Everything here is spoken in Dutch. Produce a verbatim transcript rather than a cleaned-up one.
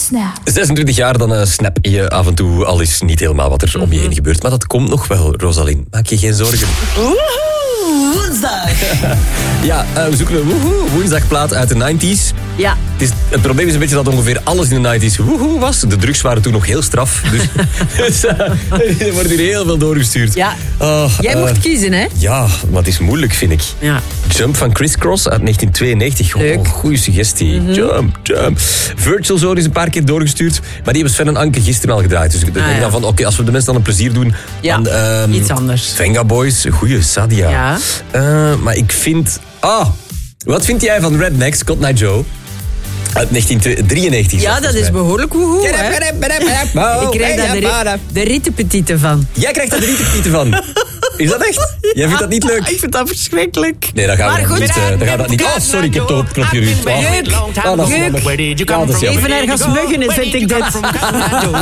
snap. zesentwintig jaar, dan uh, snap je af en toe al eens niet helemaal wat er mm-hmm. om je heen gebeurt. Maar dat komt nog wel, Rosalind. Maak je geen zorgen. Woehoe, woensdag. ja, uh, we zoeken een woehoe, woensdagplaat uit de nineties. Ja. Het, is, het probleem is een beetje dat ongeveer alles in de nineties woehoe was. De drugs waren toen nog heel straf. Dus, dus uh, er wordt hier heel veel doorgestuurd. Ja. Oh, Jij uh, mocht kiezen, hè? Ja, maar het is moeilijk, vind ik. Ja. Jump van Criss Cross uit negentien tweeënnegentig. Leuk. Oh, goede suggestie. Mm-hmm. Jump, jump. Virtual Zone is een paar keer doorgestuurd. Maar die hebben Sven en Anke gisteren al gedraaid. Dus ik denk ah, ja. dan van, oké, okay, als we de mensen dan een plezier doen... Ja, dan, um, iets anders. Venga Boys, goeie, Sadia. Ja. Uh, maar ik vind... Ah, wat vind jij van Redneck, Scott Night Joe? Uit negentien drieënnegentig. Ja, dat is behoorlijk woehoe, hè? Ik krijg daar de, ri- de rittenpetieten van. Jij krijgt daar de rittenpetieten van. Is dat echt? Jij vindt dat niet leuk? Ik vind dat verschrikkelijk. Nee, dan gaan we maar goed, niet... Uh, dan gaan we dat niet... Oh, sorry, ik heb het opgeruimd. Leuk. Even ergens muggen vind ik dit.